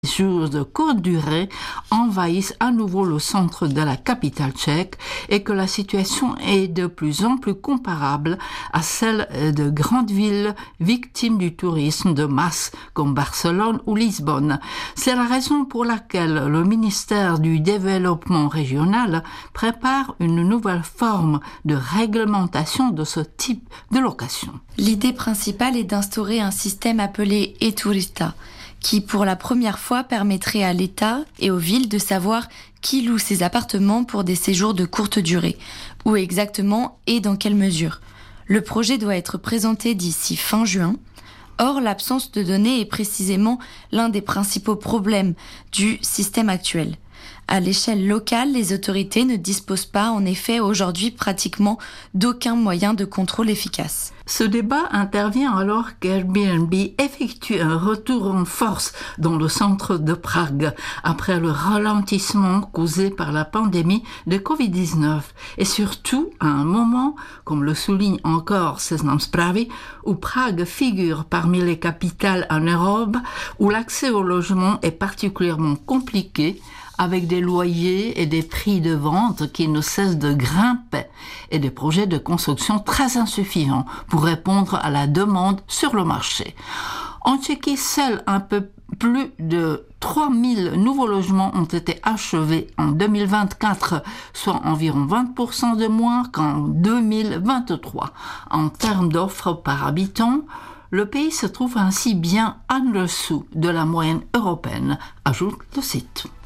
jours de courte durée envahissent à nouveau le centre de la capitale tchèque et que la situation est de plus en plus comparable à celle de grandes villes victimes du tourisme de masse comme Barcelone ou Lisbonne. C'est la raison pour laquelle le ministère du Développement régional prépare une nouvelle forme de réglementation de ce type de location. L'idée principale est d'instaurer un système appelé e-Turista, qui pour la première fois permettrait à l'État et aux villes de savoir qui loue ses appartements pour des séjours de courte durée, où exactement et dans quelle mesure. Le projet doit être présenté d'ici fin juin. Or, l'absence de données est précisément l'un des principaux problèmes du système actuel. À l'échelle locale, les autorités ne disposent pas, en effet, aujourd'hui pratiquement d'aucun moyen de contrôle efficace. Ce débat intervient alors qu'Airbnb effectue un retour en force dans le centre de Prague après le ralentissement causé par la pandémie de Covid-19 et surtout à un moment, comme le souligne encore Seznam Zprávy, où Prague figure parmi les capitales en Europe où l'accès au logement est particulièrement compliqué, avec des loyers et des prix de vente qui ne cessent de grimper et des projets de construction très insuffisants pour répondre à la demande sur le marché. En Tchéquie, seuls un peu plus de 3000 nouveaux logements ont été achevés en 2024, soit environ 20% de moins qu'en 2023. En termes d'offres par habitant, le pays se trouve ainsi bien en dessous de la moyenne européenne, ajoute le site.